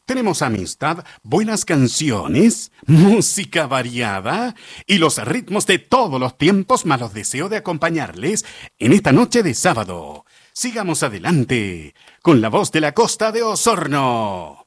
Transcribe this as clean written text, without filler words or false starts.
Tenemos amistad, buenas canciones, música variada y los ritmos de todos los tiempos, más los deseo de acompañarles en esta noche de sábado. Sigamos adelante con la voz de la Costa de Osorno.